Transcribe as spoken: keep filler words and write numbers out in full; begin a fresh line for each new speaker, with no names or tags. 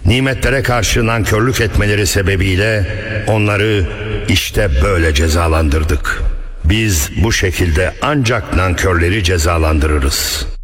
Nimetlere karşı nankörlük etmeleri sebebiyle onları işte böyle cezalandırdık. Biz bu şekilde ancak nankörleri cezalandırırız.